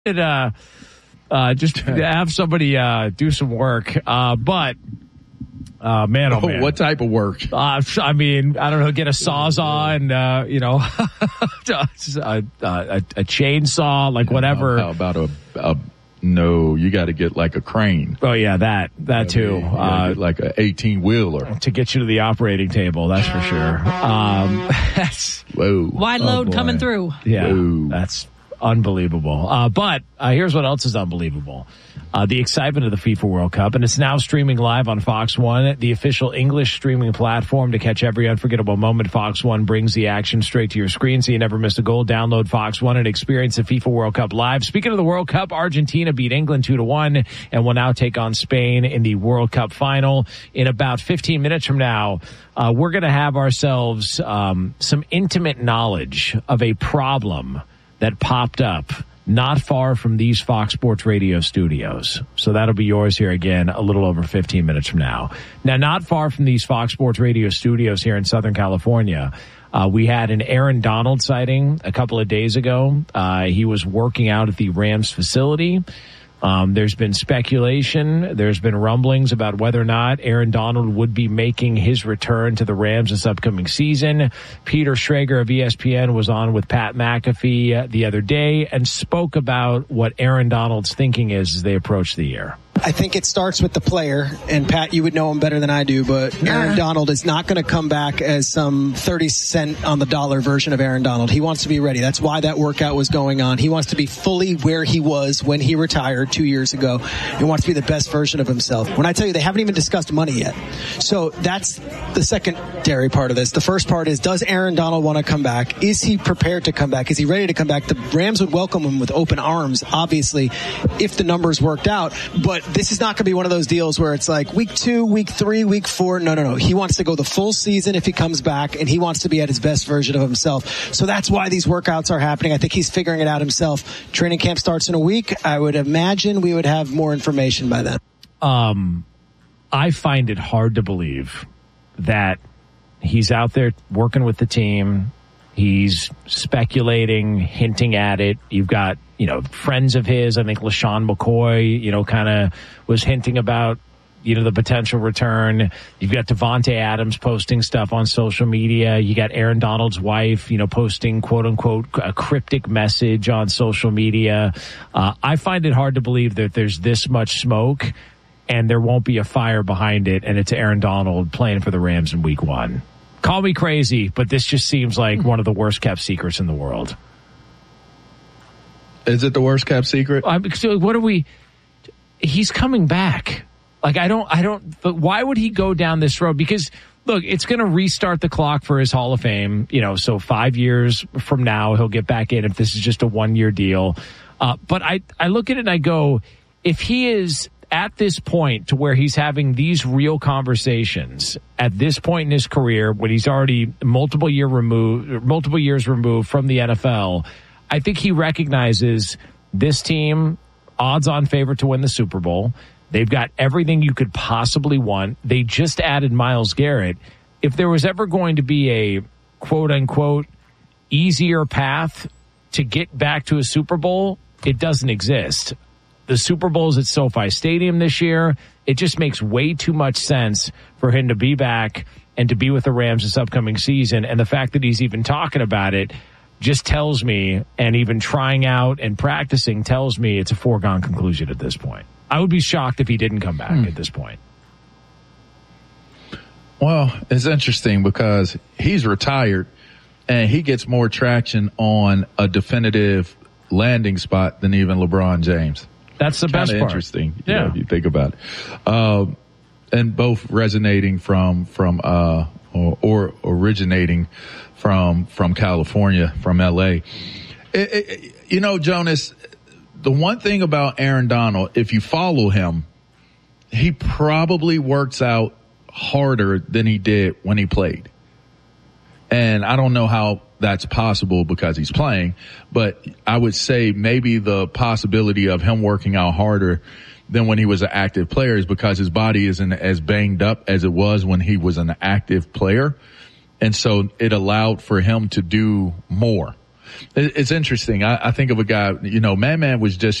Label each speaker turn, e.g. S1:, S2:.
S1: Just have somebody do some work. But man, oh man,
S2: what type of work?
S1: I mean, I don't know. Get a Sawzall and a chainsaw, like whatever.
S2: How about a no? You got to get like a crane.
S1: Oh yeah, that too.
S2: Get like an 18-wheeler
S1: to get you to the operating table. That's for sure.
S2: Whoa,
S3: wide load coming through.
S1: Yeah,
S2: whoa.
S1: That's unbelievable. But here's what else is unbelievable. The excitement of the FIFA World Cup, and it's now streaming live on Fox One, the official English streaming platform to catch every unforgettable moment. Fox One brings the action straight to your screen so you never miss a goal. Download Fox One and experience the FIFA World Cup live. Speaking of the World Cup, Argentina beat England 2-1 and will now take on Spain in the World Cup final. In about 15 minutes from now, we're going to have ourselves some intimate knowledge of a problem that popped up not far from these Fox Sports Radio studios. So that'll be yours here again a little over 15 minutes from now. Now, not far from these Fox Sports Radio studios here in Southern California, we had an Aaron Donald sighting a couple of days ago. He was working out at the Rams facility. There's been speculation. There's been rumblings about whether or not Aaron Donald would be making his return to the Rams this upcoming season. Peter Schrager of ESPN was on with Pat McAfee the other day and spoke about what Aaron Donald's thinking is as they approach the year.
S4: I think it starts with the player, and Pat, you would know him better than I do, but Aaron Donald is not going to come back as some 30 cent on the dollar version of Aaron Donald. He wants to be ready. That's why that workout was going on. He wants to be fully where he was when he retired 2 years ago. He wants to be the best version of himself. When I tell you, they haven't even discussed money yet. So that's the secondary part of this. The first part is, does Aaron Donald want to come back? Is he prepared to come back? Is he ready to come back? The Rams would welcome him with open arms, obviously, if the numbers worked out. But this is not going to be one of those deals where it's like week 2, week 3, week 4. No. He wants to go the full season if he comes back, and he wants to be at his best version of himself. So that's why these workouts are happening. I think he's figuring it out himself. Training camp starts in a week. I would imagine we would have more information by then.
S1: I find it hard to believe that he's out there working with the team. He's speculating, hinting at it. You've got, friends of his. I think LaShawn McCoy, kind of was hinting about, the potential return. You've got Devontae Adams posting stuff on social media. You got Aaron Donald's wife, posting quote unquote a cryptic message on social media. I find it hard to believe that there's this much smoke and there won't be a fire behind it. And it's Aaron Donald playing for the Rams in week 1. Call me crazy, but this just seems like one of the worst kept secrets in the world.
S2: Is it the worst kept secret?
S1: So what are we? He's coming back. Like, I don't, but why would he go down this road? Because look, it's going to restart the clock for his Hall of Fame. So 5 years from now, he'll get back in if this is just a 1-year deal. But I look at it and I go, if he is at this point to where he's having these real conversations at this point in his career, when he's already multiple years removed from the NFL, I think he recognizes this team, odds-on favorite to win the Super Bowl. They've got everything you could possibly want. They just added Myles Garrett. If there was ever going to be a quote-unquote easier path to get back to a Super Bowl, it doesn't exist. The Super Bowl's at SoFi Stadium this year. It just makes way too much sense for him to be back and to be with the Rams this upcoming season. And the fact that he's even talking about it just tells me, and even trying out and practicing tells me, it's a foregone conclusion at this point. I would be shocked if he didn't come back at this point.
S2: Well, it's interesting because he's retired and he gets more traction on a definitive landing spot than even LeBron James.
S1: That's the best part.
S2: Interesting, if you think about it. And both resonating from or originating from California, from LA. Jonas, the one thing about Aaron Donald, if you follow him, he probably works out harder than he did when he played. And I don't know how that's possible because he's playing, but I would say maybe the possibility of him working out harder than when he was an active player is because his body isn't as banged up as it was when he was an active player. And so it allowed for him to do more. it's interesting. I think of a guy, you know, Man was just